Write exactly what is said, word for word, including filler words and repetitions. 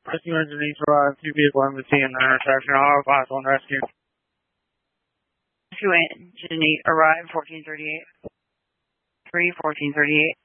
Rescue engine needs to arrive. Two vehicle M V T in the intersection. I'll class one rescue. Rescue engine arrive, fourteen thirty-eight. three, fourteen thirty-eight.